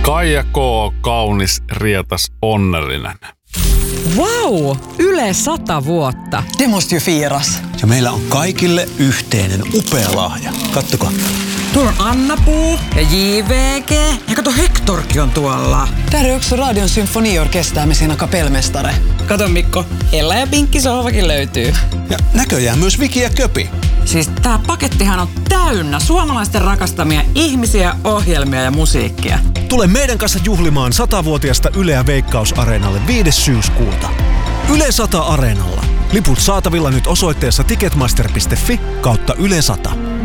Kaija K. kaunis, rietas, onnellinen. Vau! Yle 100 vuotta. Det måste ju firas. Ja meillä on kaikille yhteinen upea lahja. Kattokaa. Tuolla on Anna-Puu ja JVG. Ja kato, Hectorkin on tuolla. Där är också Radion symfoniorkester med sina kapellmästare. Kato Mikko, Ella ja Pinkki sohvakin löytyy. Ja näköjään myös Viki ja Köpi. Siis tää pakettihan on täynnä suomalaisten rakastamia ihmisiä, ohjelmia ja musiikkia. Tule meidän kanssa juhlimaan 100-vuotiasta Yleä Veikkaus-areenalle 5. syyskuuta. Yle 100 Areenalla. Liput saatavilla nyt osoitteessa ticketmaster.fi/Yle 100.